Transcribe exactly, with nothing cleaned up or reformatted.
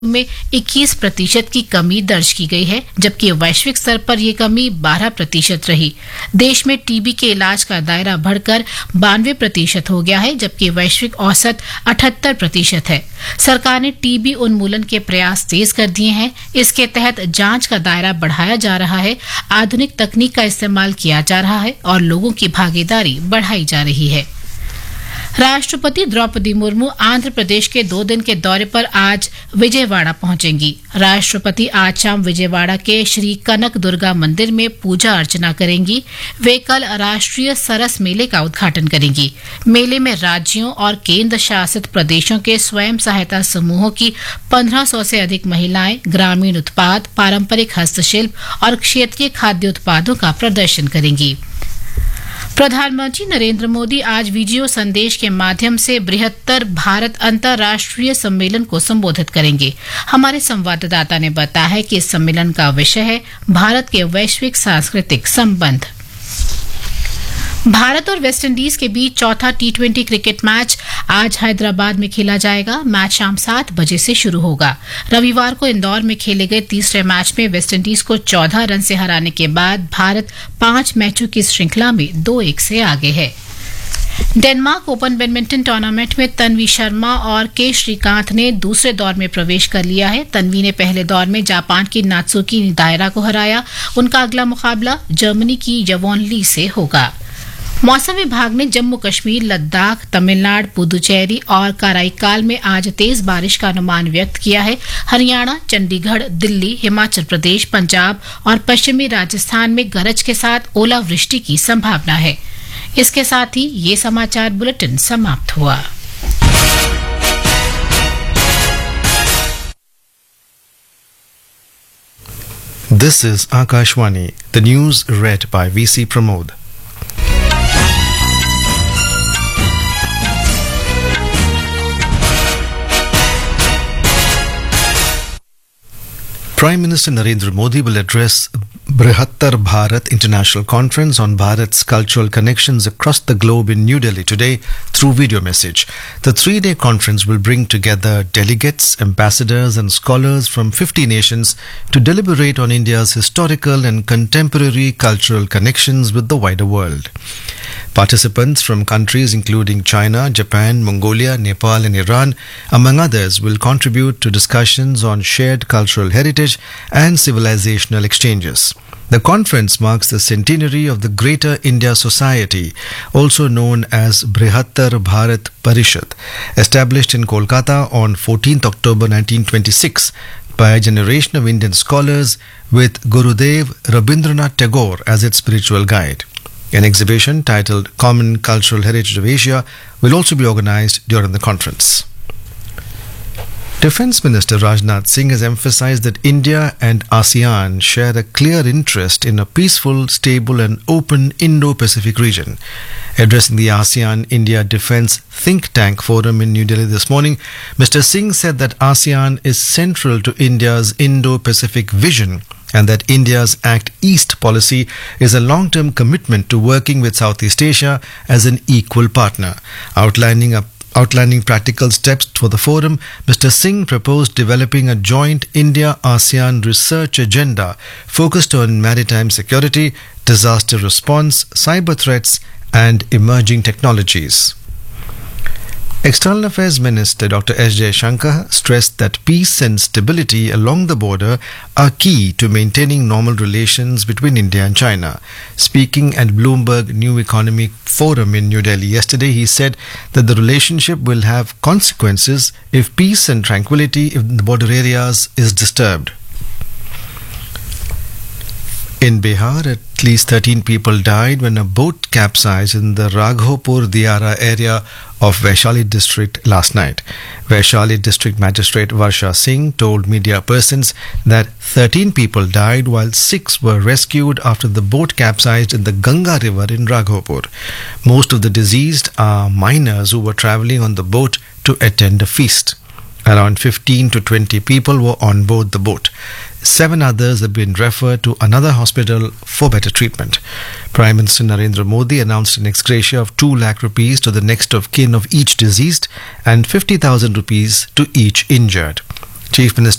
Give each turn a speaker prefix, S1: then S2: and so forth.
S1: में इक्कीस प्रतिशत की कमी दर्ज की गई है, जबकि वैश्विक स्तर पर यह कमी बारह प्रतिशत रही। देश में टीबी के इलाज का दायरा बढ़कर बानवे प्रतिशत हो गया है, जबकि वैश्विक औसत अठहत्तर प्रतिशत है। सरकार ने टीबी उन्मूलन के प्रयास तेज कर दिए हैं। इसके तहत जांच का दायरा बढ़ाया जा रहा है, आधुनिक तकनीक का इस्तेमाल किया जा रहा है और लोगों की भागीदारी बढ़ाई जा रही है। राष्ट्रपति द्रौपदी मुर्मू आंध्र प्रदेश के दो दिन के दौरे पर आज विजयवाड़ा पहुंचेंगी। राष्ट्रपति आज शाम विजयवाड़ा के श्री कनक दुर्गा मंदिर में पूजा अर्चना करेंगी। वे कल राष्ट्रीय सरस मेले का उद्घाटन करेंगी। मेले में राज्यों और केंद्र शासित प्रदेशों के स्वयं सहायता समूहों की पंद्रह सौ से अधिक महिलाएं ग्रामीण उत्पाद, पारंपरिक हस्तशिल्प और क्षेत्रीय खाद्य उत्पादों का प्रदर्शन करेंगी। प्रधानमंत्री नरेंद्र मोदी आज वीडियो संदेश के माध्यम से बृहत्तर भारत अंतर्राष्ट्रीय सम्मेलन को संबोधित करेंगे। हमारे संवाददाता ने बताया है कि इस सम्मेलन का विषय है भारत के वैश्विक सांस्कृतिक संबंध। भारत और वेस्टइंडीज के बीच चौथा टी ट्वेंटी क्रिकेट मैच आज हैदराबाद में खेला जाएगा। मैच शाम सात बजे से शुरू होगा। रविवार को इंदौर में खेले गए तीसरे मैच में वेस्टइंडीज को चौदह रन से हराने के बाद भारत पांच मैचों की श्रृंखला में दो एक से आगे है। डेनमार्क ओपन बैडमिंटन टूर्नामेंट में तन्वी शर्मा और के श्रीकांत ने दूसरे दौर में प्रवेश कर लिया है। तन्वी ने पहले दौर में जापान की नात्सुकी दायरा को हराया। उनका अगला मुकाबला जर्मनी की यवॉन ली से होगा। मौसम विभाग ने जम्मू कश्मीर, लद्दाख, तमिलनाडु, पुदुचेरी और कराईकाल में आज तेज बारिश का अनुमान व्यक्त किया है। हरियाणा, चंडीगढ़, दिल्ली, हिमाचल प्रदेश, पंजाब और पश्चिमी राजस्थान में गरज के साथ ओलावृष्टि की संभावना है। इसके साथ ही ये समाचार बुलेटिन समाप्त हुआ।
S2: This is Akashwani, the news read by V C Pramod. Prime Minister Narendra Modi will address Brihattar Bharat International Conference on Bharat's cultural connections across the globe in New Delhi today through video message. The three-day conference will bring together delegates, ambassadors and scholars from fifty nations to deliberate on India's historical and contemporary cultural connections with the wider world. Participants from countries including China, Japan, Mongolia, Nepal and Iran, among others, will contribute to discussions on shared cultural heritage and civilizational exchanges. The conference marks the centenary of the Greater India Society, also known as Brihattar Bharat Parishad, established in Kolkata on fourteenth October nineteen twenty-six by a generation of Indian scholars with Gurudev Rabindranath Tagore as its spiritual guide. An exhibition titled Common Cultural Heritage of Asia will also be organized during the conference. Defence Minister Rajnath Singh has emphasized that India and ASEAN share a clear interest in a peaceful, stable and open Indo-Pacific region. Addressing the ASEAN-India Defence Think Tank Forum in New Delhi this morning, Mister Singh said that ASEAN is central to India's Indo-Pacific vision and that India's Act East policy is a long-term commitment to working with Southeast Asia as an equal partner. Outlining a Outlining practical steps for the forum, Mister Singh proposed developing a joint India-ASEAN research agenda focused on maritime security, disaster response, cyber threats and emerging technologies. External Affairs Minister Doctor S. Jaishankar stressed that peace and stability along the border are key to maintaining normal relations between India and China. Speaking at Bloomberg New Economy Forum in New Delhi yesterday, he said that the relationship will have consequences if peace and tranquility in the border areas is disturbed. In Bihar, at least thirteen people died when a boat capsized in the Raghopur Diara area of Vaishali district last night. Vaishali district magistrate Varsha Singh told media persons that thirteen people died while six were rescued after the boat capsized in the Ganga river in Raghopur. Most of the deceased are minors who were travelling on the boat to attend a feast. Around fifteen to twenty people were on board the boat. Seven others have been referred to another hospital for better treatment. Prime Minister Narendra Modi announced an ex gratia of two lakh rupees to the next of kin of each deceased and fifty thousand rupees to each injured. Chief Minister